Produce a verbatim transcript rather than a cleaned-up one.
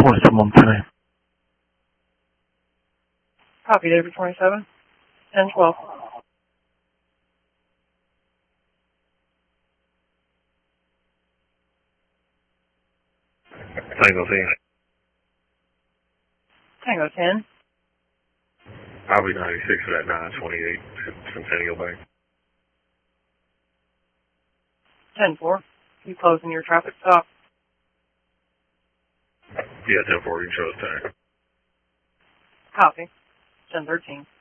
twenty-seven on ten. Copy, David twenty-seven. ten twelve. Tango ten. Tango ten. I'll be ninety-six for that nine twenty-eight Centennial Bank. ten four. You closing your traffic stop? Yeah, ten four, you chose tag. Copy. ten thirteen.